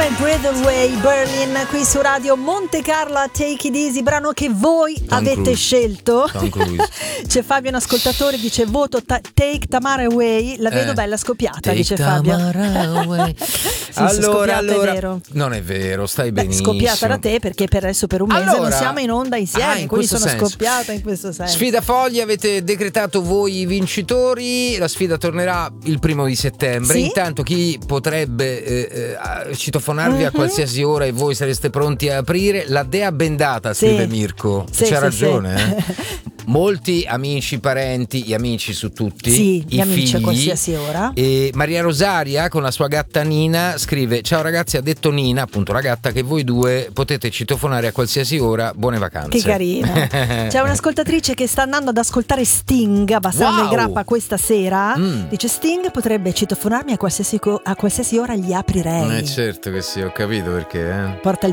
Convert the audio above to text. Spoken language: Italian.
Breathe Away Berlin qui su Radio Monte Carlo a Take It Easy, brano che voi avete scelto. C'è Fabio, un ascoltatore, dice voto Take Tamara Away, la vedo bella scoppiata, dice Fabio. Sì, allora, è vero. Non è vero, stai benissimo. Scoppiata da te perché per adesso per un mese non siamo in onda insieme, quindi sono scoppiata in questo senso. Sfida fogli, avete decretato voi i vincitori, la sfida tornerà il 1 di settembre. Sì? Intanto chi potrebbe citofonarvi a qualsiasi ora e voi sareste pronti a aprire? La dea bendata, scrive Mirko. C'ha ragione. Molti amici, parenti, gli amici su tutti, gli amici figli, a qualsiasi ora. E Maria Rosaria con la sua gatta Nina scrive: ciao ragazzi, ha detto Nina, appunto la gatta, che voi due potete citofonare a qualsiasi ora, buone vacanze. Che carina. C'è un'ascoltatrice che sta andando ad ascoltare Sting a Bassano del Grappa questa sera. Dice: Sting potrebbe citofonarmi a qualsiasi ora, gli aprirei. Certo che sì, ho capito perché. Porta il